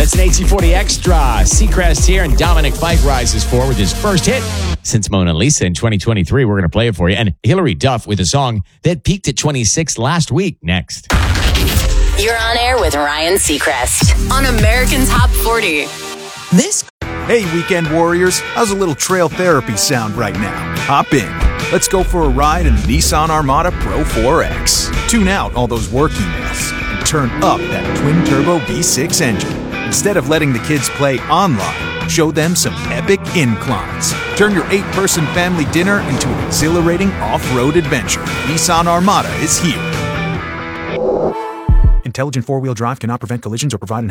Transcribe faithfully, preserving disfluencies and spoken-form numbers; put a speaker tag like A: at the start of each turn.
A: It's an A T forty Extra. Seacrest here, and Dominic Fike rises forward with his first hit since Mona Lisa in twenty twenty-three. We're going to play it for you. And Hillary Duff with a song that peaked at twenty-six last week. Next.
B: You're on air with Ryan Seacrest on American Top forty.
C: This.
D: Hey, weekend warriors. How's a little trail therapy sound right now? Hop in. Let's go for a ride in the Nissan Armada Pro four X. Tune out all those work emails and turn up that twin-turbo V six engine. Instead of letting the kids play online, show them some epic inclines. Turn your eight-person family dinner into an exhilarating off-road adventure. Nissan Armada is here. Intelligent four-wheel drive cannot prevent collisions or provide an